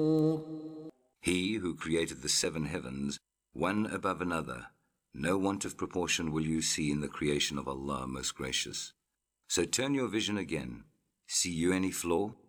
He who created the 7 heavens, one above another, no want of proportion will you see in the creation of Allah most gracious. So turn your vision again. See you any flaw?